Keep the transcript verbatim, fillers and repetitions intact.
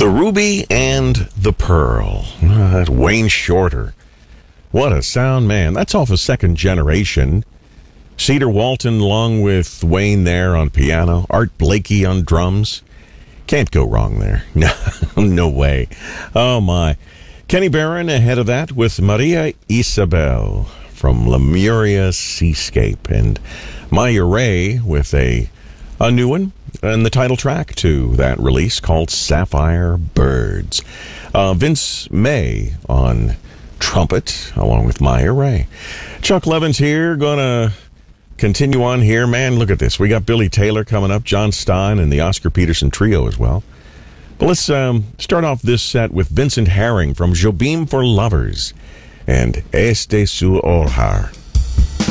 The Ruby and the Pearl. Uh, Wayne Shorter. What a sound, man. That's off of Second Generation. Cedar Walton along with Wayne there on piano. Art Blakey on drums. Can't go wrong there. No, no way. Oh, my. Kenny Barron ahead of that with Maria Isabel from Lemuria Seascape. And Maya Ray with a, a new one. And the title track to that release called Sapphire Birds. Uh, Vince May on trumpet along with Maya Ray. Chuck Levins here, gonna continue on here. Man, look at this. We got Billy Taylor coming up, John Stein, and the Oscar Peterson Trio as well. But let's um, start off this set with Vincent Herring from Jobim for Lovers and Este Su Olhar.